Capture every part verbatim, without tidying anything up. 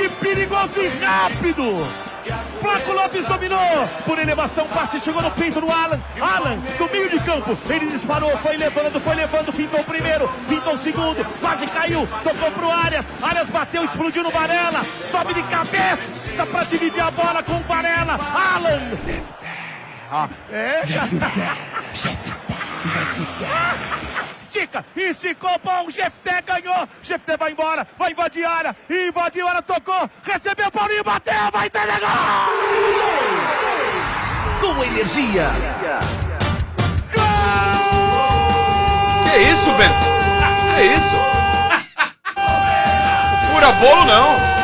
toque perigoso e rápido. Flaco Lopes dominou, por elevação, passe, chegou no peito do Alan. Alan, do meio de campo, ele disparou, foi levando, foi levando, fintou o primeiro, fintou o segundo, quase caiu, tocou pro Arias, Arias bateu, explodiu no Varela, sobe de cabeça pra dividir a bola com o Varela. Alan! Ah, é? Estica, esticou, bom, Jefté ganhou, Jefté vai embora, vai invadir a área, invadiu a área, tocou, recebeu, Paulinho, bateu, vai ter gol! Com energia. Gol! Que isso, Bento? Que isso? Fura bolo não.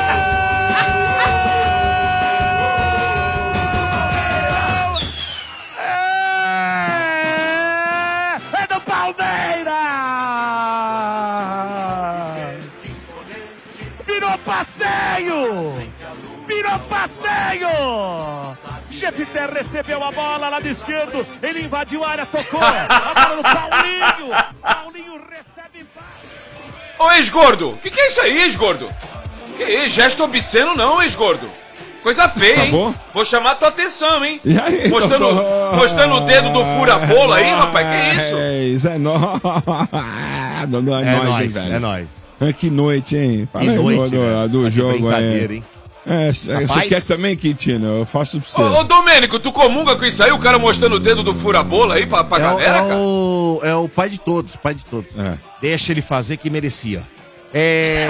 Passeio! Virou passeio! Jefté recebeu a bola lá do esquerdo, ele invadiu a área, tocou, a bola no Paulinho, Paulinho recebe... Ô ex-gordo, que que é isso aí, ex-gordo? Que isso, gesto obsceno não, ex-gordo. Coisa feia, hein? Acabou? Vou chamar a tua atenção, hein? E aí, Mostrando, doutor? mostrando o dedo do fura-bolo aí, rapaz, que isso? É isso, é nóis. Não, não, é, É nóis, hein, nóis, velho. é nóis. É, que noite, hein? Fala Que aí, noite, do, velho. do Tá de jogo brincadeira, aí. hein? É, você Rapaz. quer também, Quintino? Eu faço pra você. Ô, ô Domênico, tu comunga com isso aí? O cara mostrando o dedo do fura-bolo aí pra, pra É, o, galera, é, cara? o, é o pai de todos, pai de todos. É. Deixa ele fazer que merecia. É...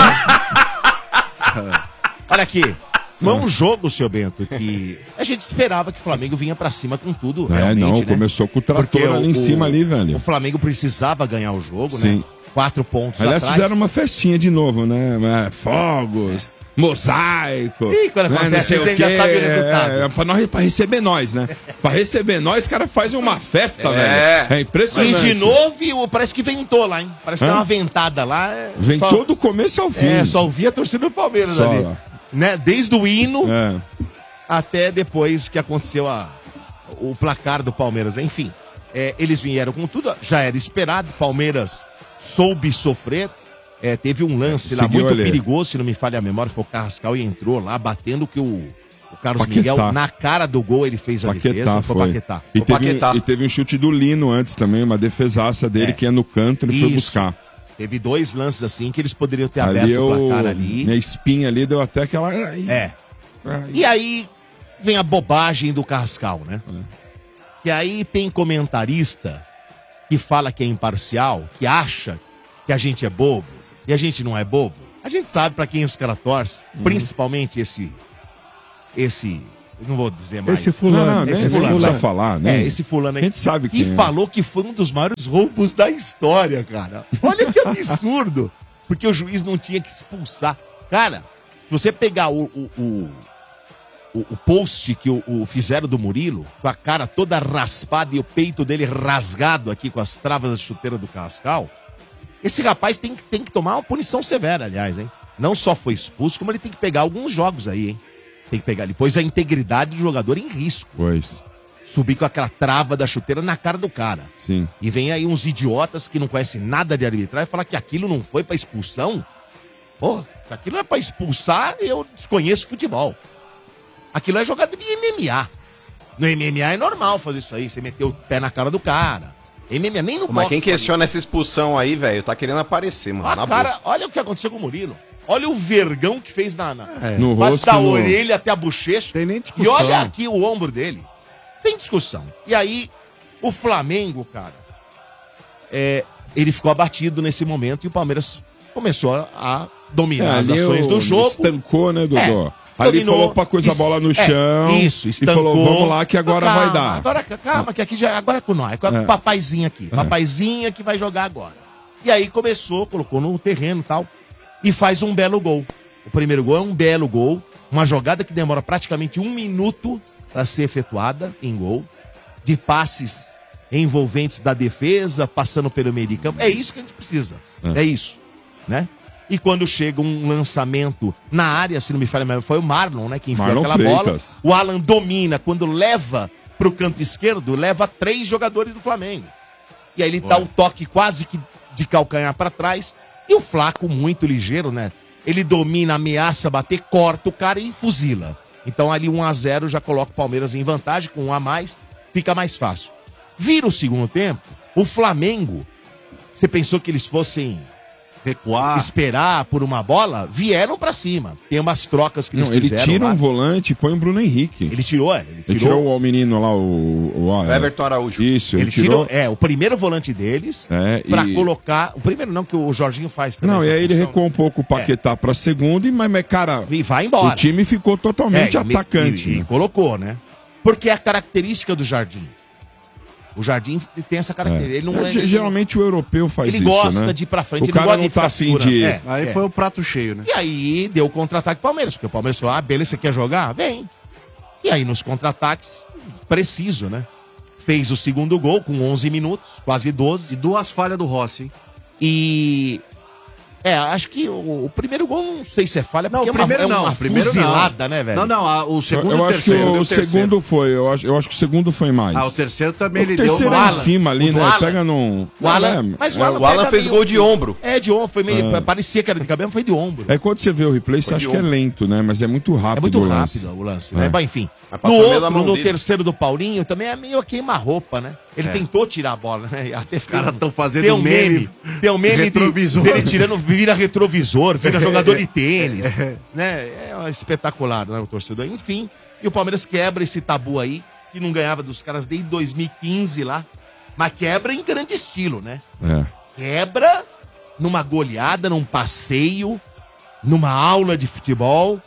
Olha aqui. Foi um jogo, seu Bento, que a gente esperava que o Flamengo vinha pra cima com tudo, É, realmente, não, né? começou com o trator Porque ali o- em cima ali, O velho. Flamengo precisava ganhar o jogo, Sim. né? Quatro pontos Aliás, atrás. fizeram uma festinha de novo, né? É, fogos, mosaico. Ih, quando né, acontece não sei isso, o a gente já quê. sabe o resultado. É, é, pra, nós, pra receber nós, né? Pra receber nós, os caras fazem uma festa, É. velho. É E impressionante. de novo, e o- parece que ventou lá, hein? Parece que Hã? tem uma ventada lá. é Vem só- todo o começo ao fim. É, só ouvia a torcida do Palmeiras Só, ali. ó. Né? Desde o hino É. até depois que aconteceu a, o placar do Palmeiras. Enfim, é, eles vieram com tudo, já era esperado. Palmeiras soube sofrer. É, teve um lance lá Seguiu muito ali. perigoso, se não me falha a memória, foi o Carrascal e entrou lá, batendo que o, o Carlos Paquetá. Miguel, na cara do gol, ele fez a defesa. Paquetá Foi foi. Paquetá. E O teve, Paquetá. um, e teve um chute do Lino antes também, uma defesaça dele É. que ia no canto, ele foi Isso. buscar. Teve dois lances assim que eles poderiam ter Ali aberto eu, o placar ali. minha espinha ali deu até aquela... É. Ai. E aí vem a bobagem do Carrascal, né? Que aí tem comentarista que fala que é imparcial, que acha que a gente é bobo, e a gente não é bobo. A gente sabe pra quem os caras torcem, principalmente esse... Esse... eu não vou dizer mais. Esse fulano. Não, não, nem esse nem fulano. precisa falar, né? É, esse fulano aí. A gente sabe que quem é. falou que foi um dos maiores roubos da história, cara. Olha que absurdo. Porque o juiz não tinha que expulsar. Cara, se você pegar o, o, o, o- o post que o, o fizeram do Murilo, com a cara toda raspada e o peito dele rasgado aqui com as travas da chuteira do Cascal, esse rapaz tem, que- tem que tomar uma punição severa, aliás, hein? Não só foi expulso, como ele tem que pegar alguns jogos aí, hein? Tem que pegar. Ele pôs a integridade do jogador em risco. Pois, Subir com aquela trava da chuteira na cara do cara. sim. E vem aí uns idiotas que não conhecem nada de arbitragem e falar que aquilo não foi pra expulsão. Pô, se aquilo é pra expulsar, eu desconheço futebol. Aquilo é jogada de M M A. No M M A é normal fazer isso aí, você meter o pé na cara do cara. M M A nem no Mas boxe quem faria. questiona essa expulsão aí, velho, tá querendo aparecer, mano. Ah, na cara, boa. olha o que aconteceu com o Murilo. Olha o vergão que fez na, na No quase rosto, da no- orelha até a bochecha. Tem nem E discussão. olha aqui o ombro dele. Sem discussão. E aí, o Flamengo, cara, é, ele ficou abatido nesse momento e o Palmeiras começou a, a dominar É, as ali ações o- do jogo. Estancou, né, Dodô? É, Ali dominou, falou pra coisa a es- bola no é, chão. Isso, E estancou. falou, vamos lá que agora Calma, vai dar. Agora, calma, que aqui já, agora é com nós. É com É. o papaizinho aqui. Papaizinho que vai jogar agora. E aí começou, colocou no terreno e tal. E faz um belo gol. O primeiro gol é um belo gol. Uma jogada que demora praticamente um minuto para ser efetuada em gol. De passes envolventes da defesa, passando pelo meio de campo. É isso que a gente precisa. É, isso, né? E quando chega um lançamento na área, se não me falha, a memória, foi o Marlon, né? Que enfiou Marlon aquela Freitas. bola. O Alan domina. Quando leva pro canto esquerdo, leva três jogadores do Flamengo. E aí ele dá o toque quase que de calcanhar para trás. E o Flaco, muito ligeiro, né? ele domina, ameaça bater, corta o cara e fuzila. Então ali um a zero já coloca o Palmeiras em vantagem, com um a mais, fica mais fácil. Vira o segundo tempo, o Flamengo, você pensou que eles fossem recuar, esperar por uma bola? Vieram pra cima. Tem umas trocas que eles Não, ele fizeram tira lá. um volante e põe o Bruno Henrique. Ele tirou, é. Ele tirou, Ele tirou o menino lá, o... o, o Everton Araújo. Isso, ele, ele tirou... tirou, é, o primeiro volante deles É, pra e- colocar... O primeiro não, que o Jorginho faz também. Não, e essa aí ele função. recuou um pouco o Paquetá pra segunda, e, mas, mas, cara, E vai embora. o time ficou totalmente É, e me- atacante. E, e né? colocou, né? Porque é a característica do Jardim. O Jardim tem essa característica. Ele não É, é, ge- geralmente o europeu faz ele isso, gosta né? de ir pra frente, O ele cara gosta não de ficar tá afim segurando. de... É. Aí foi o prato cheio, né? E aí deu o contra-ataque pro Palmeiras, porque o Palmeiras falou, ah, beleza, você quer jogar? Vem. E aí nos contra-ataques, preciso, né? Fez o segundo gol com onze minutos, quase doze. E duas falhas do Rossi, hein? E... É, acho que o, o primeiro gol, não sei se é falha, Não, porque o primeiro é uma, é não. uma o primeiro fuzilada, não. né, velho? Não, não, a- o segundo eu e o acho terceiro. que o, E o terceiro. segundo foi, eu acho, eu acho que o segundo foi mais. Ah, o terceiro também O ele terceiro deu é uma... em cima ali, O do né? Alan. Pega num... O Alan, É, mas é, o Alan, O Alan pega fez meio- gol de ombro. É, de ombro, foi meio. É. Parecia que era de cabelo, mas foi de ombro. É quando você vê o replay, você Foi acha de que é ombro. lento, né? Mas é muito rápido. É muito o lance. rápido o lance, É. né? Mas enfim. Mas No passou meio da outro, mão no dele. terceiro do Paulinho, também é meio queima-roupa, né? Ele É. tentou tirar a bola, né? E Até Os caras estão fazendo tem um meme. meme. Tem um meme retrovisor. de, dele tirando, vira retrovisor, vira jogador de tênis. Né? É espetacular, né? O torcedor. Enfim. E o Palmeiras quebra esse tabu aí, que não ganhava dos caras desde dois mil e quinze lá. Mas quebra em grande estilo, né? É. Quebra numa goleada, num passeio, numa aula de futebol.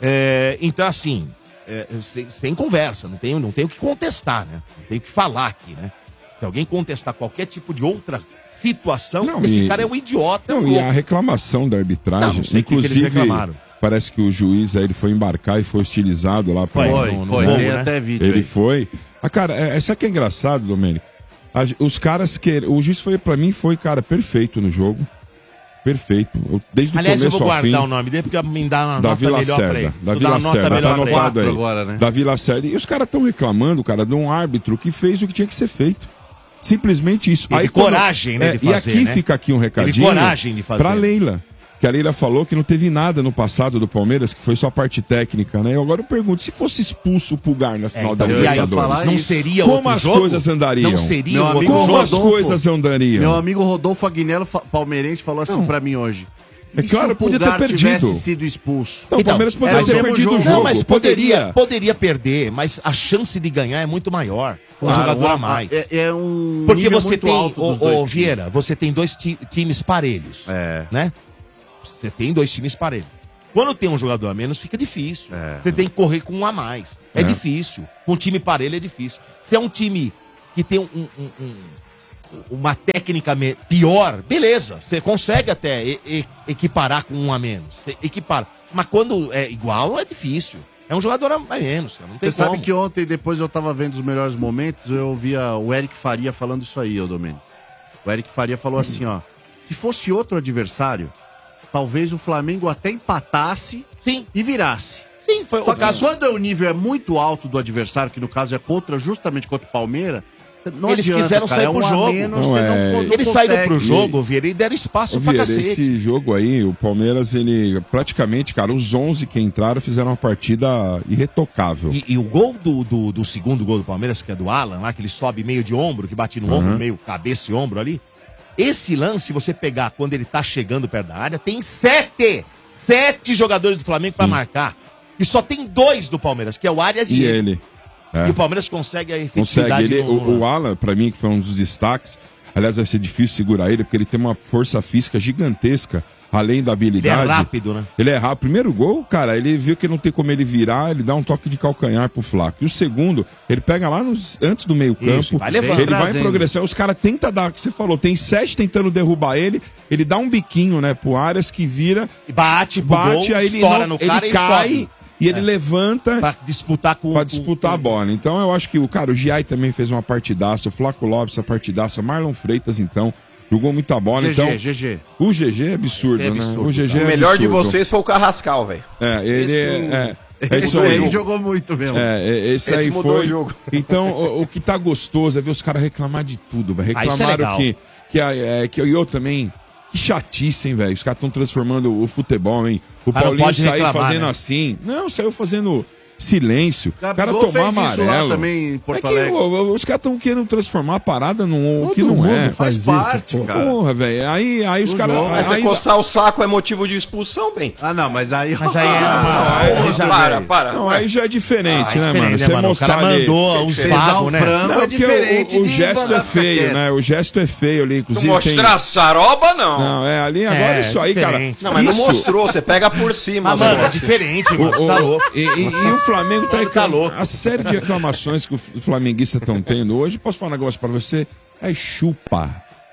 É, então, assim, é, sem, sem conversa, não tenho, não tenho o que contestar, né? Não tenho o que falar aqui, né? Se alguém contestar qualquer tipo de outra situação, Não, esse e- cara é um idiota. é um Não, e louco. a reclamação da arbitragem, Não, não sei o que que eles inclusive, reclamaram. parece que o juiz aí ele foi embarcar e foi hostilizado lá pra Foi, no- no foi. jogo, Tem né? até vídeo Ele aí. foi. Ah, cara, é, sabe o que é engraçado, Domênico? A- Os caras que. O juiz foi, pra mim, foi, cara, perfeito no jogo. Perfeito. Eu- Desde o Aliás, eu começo vou ao fim. guardar o nome dele porque me dá uma Davi nota melhor pra ele. Lacerda. Vou Davi dar uma nota Lacerda, tá melhor pra ele. anotado aí. agora, né? Davi Lacerda. E os caras estão reclamando, cara, de um árbitro que fez o que tinha que ser feito. Simplesmente isso. Teve quando- coragem, né, é, de E fazer, aqui né? fica aqui um recadinho. coragem de fazer. Pra Leila. Que a Leila falou que não teve nada no passado do Palmeiras, que foi só parte técnica, né? Eu agora eu pergunto, se fosse expulso o Pulgar na É, final então, da e aí, Libertadores, falar não isso. seria como outro as jogo? coisas andariam? Não seria Meu um outro amigo Como jogo? as Rodolfo. coisas andariam? Meu amigo Rodolfo Aguinello, fa- palmeirense, falou assim Não. pra mim hoje. É E claro, se o podia ter Pulgar perdido. tivesse sido expulso? Então, o Então, Palmeiras era poderia o ter mesmo perdido o jogo. jogo. Não, mas poderia, poderia. poderia perder, mas a chance de ganhar é muito maior. Com um Claro, jogador a uma- mais. É, é um Porque nível você muito tem, alto dos dois ô, ô, times. Vieira, você tem dois ti- times parelhos. É. Né? Você tem dois times parelhos. Quando tem um jogador a menos, fica difícil. É. Você tem que correr com um a mais. É, É. difícil. Com um time parelho é difícil. Se é um time que tem um- um- um- uma técnica me- pior, beleza. Você consegue até e- e- equiparar com um a menos. Você equipara. Mas quando é igual, é difícil. É um jogador a menos. Cara. Não tem Você sabe como. que ontem, depois eu tava vendo os melhores momentos, eu ouvia o Eric Faria falando isso aí, ô Domênico. O Eric Faria falou assim, ó. Se fosse outro adversário, talvez o Flamengo até empatasse Sim, e virasse. sim, foi Só o que caso. quando o nível é muito alto do adversário, que no caso é contra, justamente contra o Palmeiras, não Eles adianta, quiseram cara, sair é pro um a jogo. menos, Não, você é- não, não Eles consegue. saíram pro jogo, Vieira, e deram espaço Ô, pra Vieira, cacete. esse jogo aí, o Palmeiras, ele praticamente, cara, os onze que entraram fizeram uma partida irretocável. E, e o gol do, do, do segundo gol do Palmeiras, que é do Alan, lá, que ele sobe meio de ombro, que bate no Uhum. ombro, meio cabeça e ombro ali. Esse lance, se você pegar quando ele tá chegando perto da área, tem sete, sete jogadores do Flamengo pra Sim. marcar. E só tem dois do Palmeiras, que é o Arias e, E ele. ele. É. E o Palmeiras consegue a Consegue. efetividade Ele, no- o, no o Alan, pra mim, que foi um dos destaques, aliás, vai ser difícil segurar ele, porque ele tem uma força física gigantesca, além da Ele é habilidade. rápido, né? Ele é rápido. Primeiro gol, cara, ele viu que não tem como ele virar, ele dá um toque de calcanhar pro Flaco. E o segundo, ele pega lá nos- antes do meio campo, Isso, vai levando. ele vai em Trazendo. progressão, os caras tentam dar, o que você falou, tem sete tentando derrubar ele, ele dá um biquinho, né, pro Arias que vira, E bate pro bate, gol, aí ele, estoura não, no cara ele e cai sobe. e ele É. levanta Pra disputar com pra com- disputar a com- bola. Então eu acho que o cara, o Giai também fez uma partidaça, o Flaco Lopes, a partidaça, Marlon Freitas, então, jogou muita bola. G G, então, G G. o G G é absurdo, É absurdo, né? O G G O é melhor de absurdo. vocês foi o Carrascal, velho. É, ele Esse- é, é, é isso Esse aí. aí jogou muito mesmo. É, é, esse, Esse aí mudou foi. o jogo. Então, o, o que tá gostoso é ver os caras reclamar de tudo, velho. Ah, isso é Reclamaram legal. que, que, a- é, que eu também. Que chatice, hein, velho? Os caras estão transformando o futebol, hein? O Cara, não Paulinho pode saiu reclamar, fazendo né? assim. Não, saiu fazendo silêncio. O cara Gabigol tomou fez isso lá amarelo. também em Porto é que Alegre. o- os caras estão querendo transformar a parada num Todo que não mundo é. faz Faz isso, parte, pô. cara. Porra, velho. Aí, aí os O caras. jogo, Mas você aí- coçar o saco é motivo de expulsão, bem. Ah, não, mas aí... Mas aí é Ah, aí outro, já- Para, velho. para. Não, aí já é diferente, Ah, é né, diferente, mano? né, Você mano? O mostrar cara ali. mandou os Pesar pagos, o né? frango Não, é porque diferente o, o de gesto mandar é ficar feio, quieto. né? O gesto é feio ali, inclusive. Mostrar tem... saroba, não. Não, é ali agora É, isso aí, cara. diferente. Não, mas não Isso- mostrou, você pega por cima. Mas, mano, é só. diferente, O- mano. Você tá o- louco. E, e- e o Flamengo tá, Tá reclamando. louco. A série de reclamações que os flamenguistas estão tendo hoje, posso falar um negócio pra você? É chupa.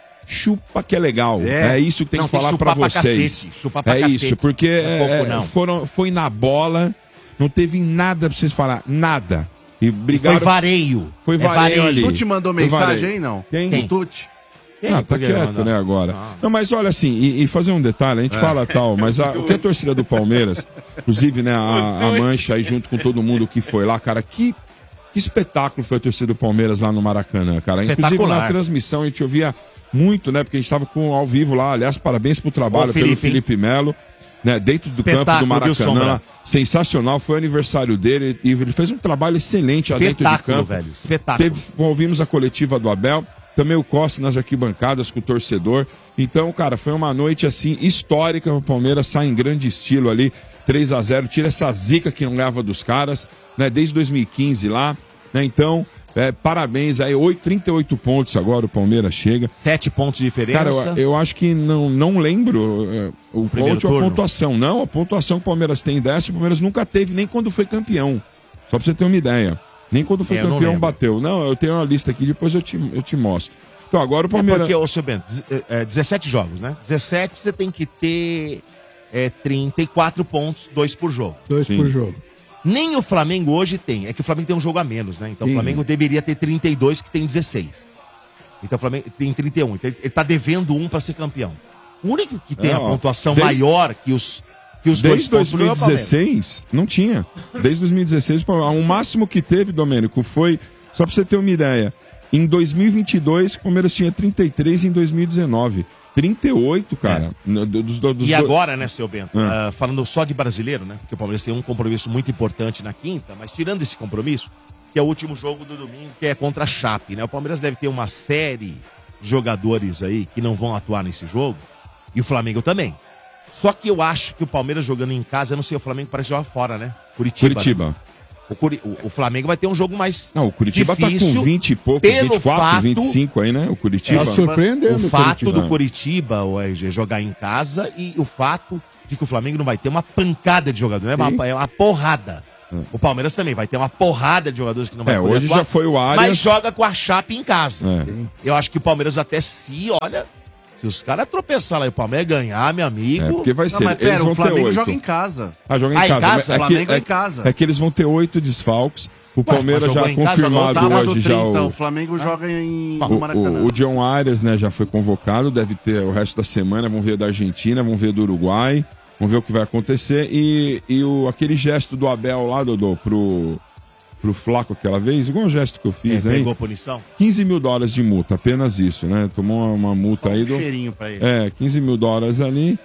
Chupa que é legal. É, É. isso que tem Não, que tem que falar pra chupar pra vocês. cacete, chupar pra é cacete. isso, porque Não é pouco, é, não. foram, foi na bola, não teve nada pra vocês falar, nada. E brigaram. Foi vareio. Foi É vareio ali. Tu te mandou Foi mensagem vareio. aí, não? Quem? O Tuti? Ah, tá Por que quieto, mandar? né, agora. Não, mas olha assim, e, e fazer um detalhe, a gente fala tal, mas a- o que a torcida do Palmeiras, inclusive, né, a, a Mancha aí junto com todo mundo que foi lá, cara, que, que espetáculo foi a torcida do Palmeiras lá no Maracanã, cara. Inclusive Espetacular. na transmissão a gente ouvia muito, né, porque a gente tava com ao vivo lá, aliás, parabéns pro trabalho Ô, pelo Felipe, hein? Felipe Melo, né, dentro do campo do Espetáculo, viu, Maracanã, Sombra? sensacional, foi o aniversário dele e ele fez um trabalho excelente lá dentro de Espetáculo, campo. velho. Espetáculo. Teve, ouvimos a coletiva do Abel, também o Costa nas arquibancadas com o torcedor. Então, cara, foi uma noite assim histórica. O Palmeiras sai em grande estilo ali, três a zero, tira essa zica que não leva dos caras, né? Desde dois mil e quinze lá, né? Então, é, parabéns aí, oito, trinta e oito pontos agora o Palmeiras chega. Sete pontos de diferença. Cara, eu, eu acho que não, não lembro é, o Primeiro ponto, a turno. pontuação. Não, a pontuação que o Palmeiras tem dessa, o Palmeiras nunca teve, nem quando foi campeão. Só pra você ter uma ideia. Nem quando foi É, eu não campeão lembro. bateu. Não, eu tenho uma lista aqui, depois eu te, eu te mostro. Então agora o É Palmeiras... porque, ô, seu Bento, dez- é, dezessete jogos, né? dezessete você tem que ter é, trinta e quatro pontos, dois por jogo. Dois Sim. por jogo. Nem o Flamengo hoje tem. É que o Flamengo tem um jogo a menos, né? Então Sim. o Flamengo deveria ter trinta e dois, que tem dezesseis. Então o Flamengo tem trinta e um. Então ele, ele tá devendo um pra ser campeão. O único que tem É, a ó, pontuação desde- maior que os, que os dois Desde pontos do dois mil e é o Palmeiras. dezesseis, não tinha. Desde dois mil e dezesseis, o máximo que teve, Domênico, foi... Só pra você ter uma ideia. Em dois mil e vinte e dois, o Palmeiras tinha trinta e três, em dois mil e dezenove. trinta e oito, cara. No- do- Dos, dos E do- agora, né, seu Bento? Ah. ah, falando só de brasileiro, né? Porque o Palmeiras tem um compromisso muito importante na quinta, mas tirando esse compromisso, que é o último jogo do domingo, que é contra a Chape, né? O Palmeiras deve ter uma série de jogadores aí que não vão atuar nesse jogo, e o Flamengo também. Só que eu acho que o Palmeiras jogando em casa, eu não sei, o Flamengo parece jogar fora, né? Curitiba. né? Curitiba. O, Curi- o- o Flamengo vai ter um jogo mais. Não, o Curitiba tá difícil com vinte e poucos, pelo vinte e quatro, fato- vinte e cinco aí, né? O Curitiba. Tá surpreendendo O o fato Curitiba. do Curitiba o R G, jogar em casa e o fato de que o Flamengo não vai ter uma pancada de jogadores, não é uma, é uma porrada. O Palmeiras também vai ter uma porrada de jogadores que não vai É, poder hoje atuar, já foi o Arias. mas joga com a Chape em casa. É. Eu acho que o Palmeiras até se, olha, se os caras tropeçar lá e o Palmeiras ganhar, meu amigo. É, porque vai Não, ser. mas eles pera, vão o Flamengo ter oito. joga em casa. Ah, joga em Ah, em casa. casa? mas É, Flamengo que, em casa. é, é que eles vão ter oito desfalques. O Palmeiras mas já jogou em casa, confirmado jogou Sábado hoje trinta, já o o, Flamengo joga em Bom, no o, Maracanã. o, o John Arias, né, já foi convocado, deve ter o resto da semana, vamos ver da Argentina, vamos ver do Uruguai, vamos ver o que vai acontecer. E, e o, aquele gesto do Abel lá, Dodô, pro, pro Flaco aquela vez, igual o gesto que eu É, fiz, hein? pegou punição? quinze mil dólares de multa, apenas isso, né? Tomou uma, uma multa aí um do. cheirinho pra ele. É, quinze mil dólares ali.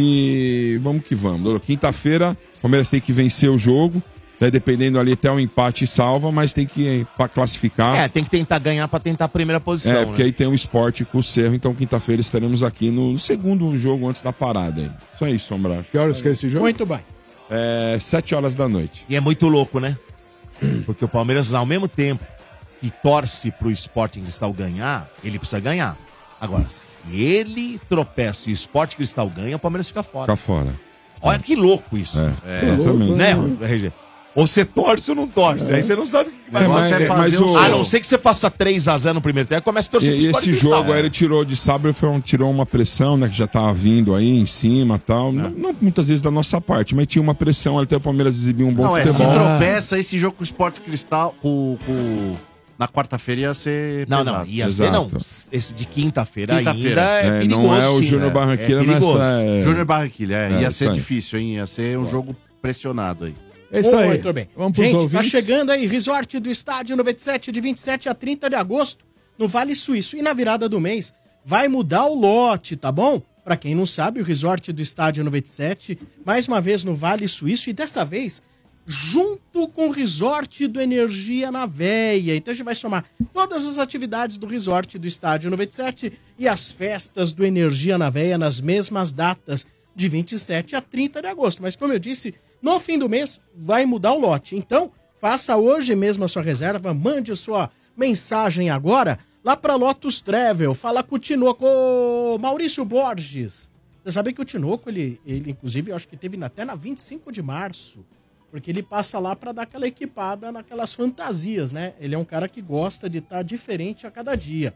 E vamos que vamos. Dodô. Quinta-feira, o Palmeiras tem que vencer o jogo. Né, dependendo ali até o empate salva, mas tem que para classificar. É, tem que tentar ganhar pra tentar a primeira posição. É, porque né? aí tem o esporte com o Cerro, então quinta-feira estaremos aqui no segundo jogo antes da parada. Hein? Isso aí, Sombra. Que horas que é esse jogo? Muito bem. É, sete horas da noite. E é muito louco, né? Porque o Palmeiras, ao mesmo tempo que torce pro Sporting Cristal ganhar, ele precisa ganhar. Agora, se ele tropeça e o Sporting Cristal ganha, o Palmeiras fica fora. Fica fora. Olha que louco isso. É, exatamente. Né, R G? Ou você torce ou não torce. Aí você não sabe o que vai É, acontecer. mas, é mas fazer o... o- A não ser que você faça três a zero no primeiro tempo, começa a torcer E, pro e Sporting esse Cristal. jogo aí ele tirou de sábado, foi um- tirou uma pressão, né? Que já tava vindo aí em cima e tal. Não, não muitas vezes da nossa parte, mas tinha uma pressão até o Palmeiras exibir um bom Não, é, se futebol. tropeça, esse jogo com o Sport Cristal, com, com- na quarta-feira ia ser Não, pesado. não, ia ser não. Exato. Esse de quinta-feira Quinta-feira. ainda é, É, perigoso. não é o sim, Júnior né? Barranquilla é perigoso. nessa. é- Júnior Barranquilla, é, É, ia isso ser aí. difícil, hein? Ia ser um jogo pressionado aí. É isso aí. Muito bem. Vamos pros Gente, tá ouvintes. chegando aí, Resort do Estádio noventa e sete, de vinte e sete a trinta de agosto, no Vale Suíço. E na virada do mês, vai mudar o lote, tá bom? Para quem não sabe, o resort do Estádio noventa e sete, mais uma vez no Vale Suíço, e dessa vez junto com o resort do Energia na Veia. Então a gente vai somar todas as atividades do resort do Estádio noventa e sete e as festas do Energia na Veia nas mesmas datas, de vinte e sete a trinta de agosto. Mas como eu disse, no fim do mês vai mudar o lote. Então faça hoje mesmo a sua reserva, mande a sua mensagem agora lá para Lotus Travel. Fala com o Tinoco. Maurício Borges. Você sabe que o Tinoco, ele, ele inclusive, eu acho que teve até na vinte e cinco de março. Porque ele passa lá pra dar aquela equipada naquelas fantasias, né? Ele é um cara que gosta de estar diferente a cada dia.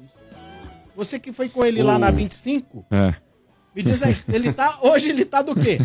Você que foi com ele lá na vinte e cinco, É. me diz aí, ele tá, hoje ele tá do quê?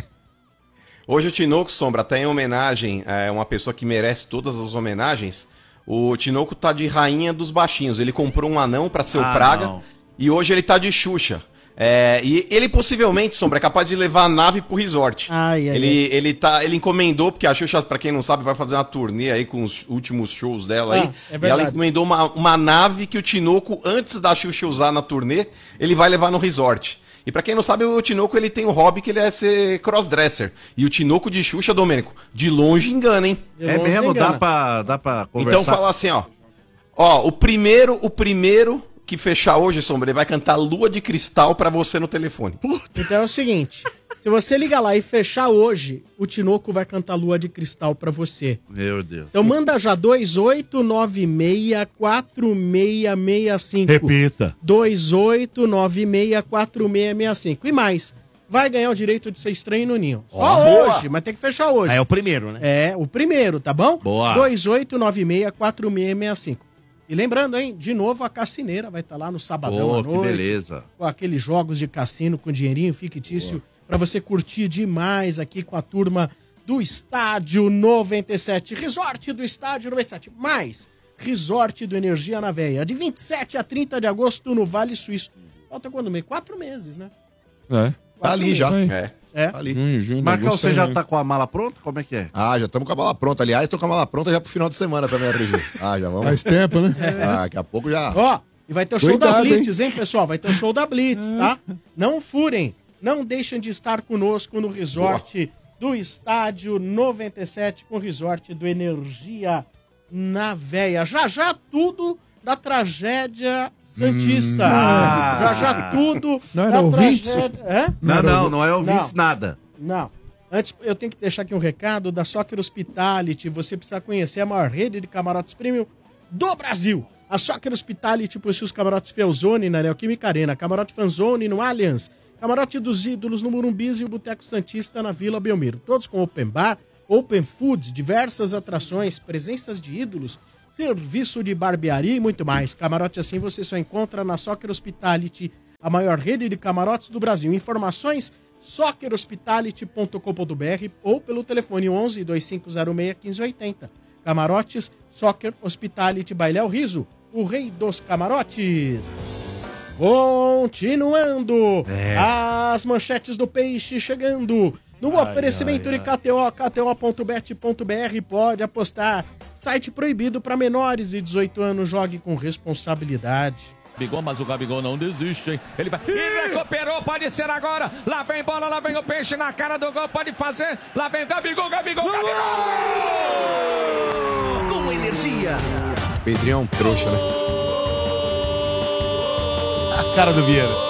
Hoje o Tinoco, Sombra, tá em homenagem a uma pessoa que merece todas as homenagens. O Tinoco tá de rainha dos baixinhos. Ele comprou um anão pra ser o Ah, Praga não. e hoje ele tá de Xuxa. É, e ele possivelmente, Sombra, é capaz de levar a nave pro resort. Ai, ai, ele, ele, tá, ele encomendou, porque a Xuxa, pra quem não sabe, vai fazer uma turnê aí com os últimos shows dela aí. Ah, é e verdade. ela encomendou uma, uma nave que o Tinoco, antes da Xuxa usar na turnê, ele vai levar no resort. E pra quem não sabe, o Tinoco ele tem um hobby que ele é ser crossdresser. E o Tinoco de Xuxa, Domênico, de longe engana, hein? De É longe mesmo? engana. Dá pra, dá pra conversar? Então fala assim, ó. Ó, o primeiro, o primeiro que fechar hoje, Sombra, ele vai cantar Lua de Cristal pra você no telefone. Então é o seguinte, se você ligar lá e fechar hoje, o Tinoco vai cantar Lua de Cristal pra você. Meu Deus. Então manda já dois oito nove seis quatro seis seis cinco. Repita. dois oito nove seis quatro seis seis cinco. E mais, vai ganhar o direito de ser estranho no ninho. Só Ó, hoje, mas tem que fechar hoje. Aí é o primeiro, né? É, o primeiro, tá bom? Boa. dois oito nove seis quatro seis seis cinco. E lembrando, hein, de novo a Cassineira vai estar lá no sabadão à Pô, que noite. beleza. Com aqueles jogos de cassino com dinheirinho fictício pra você curtir demais aqui com a turma do Estádio noventa e sete. Resort do Estádio noventa e sete. Mais Resort do Energia na Veia. De vinte e sete a trinta de agosto no Vale Suíço. Falta quando mês? Quatro meses, né? É. Tá ali já. É. É. Tá ali. Junho, junho, Marcão, agosto, você já né? tá com a mala pronta? Como é que é? Ah, já estamos com a mala pronta. Aliás, tô com a mala pronta já pro final de semana também, R G. Ah, já vamos. Faz tempo, né? Ah, daqui a pouco já. Ó, e vai ter o show Cuidado, da Blitz, hein, pessoal? Vai ter o show da Blitz, tá? Não furem, não deixem de estar conosco no resort do Estádio noventa e sete, com o resort do Energia na Veia. Já já tudo da tragédia santista. Ah. Já já tudo Não era da ouvintes? tragédia... Hã? Não, não, não é ouvintes Não. nada. Não. Antes, eu tenho que deixar aqui um recado da Soccer Hospitality. Você precisa conhecer a maior rede de camarotes premium do Brasil. A Soccer Hospitality possui os camarotes Felzone na Neoquímica Arena, camarote Fanzone no Allianz, camarote dos Ídolos no Murumbis e o Boteco Santista na Vila Belmiro. Todos com open bar, open food, diversas atrações, presenças de ídolos, serviço de barbearia e muito mais. Camarote assim você só encontra na Soccer Hospitality, a maior rede de camarotes do Brasil. Informações soccer hospitality ponto com ponto b r ou pelo telefone onze, dois cinco zero seis, um cinco oito zero. Camarotes Soccer Hospitality Bailéu Riso, o rei dos camarotes. Continuando, É. as manchetes do peixe chegando no Ai, oferecimento ai, de K T O, k t o ponto bet ponto b r, pode apostar. Site proibido para menores de dezoito anos, jogue com responsabilidade. Gabigol, mas o Gabigol não desiste, hein? Ele vai. E recuperou, pode ser agora. Lá vem bola, lá vem o peixe na cara do gol, pode fazer. Lá vem o Gabigol, Gabigol, Gabigol! Com energia. Pedrinho é um trouxa, né? A cara do Vieira.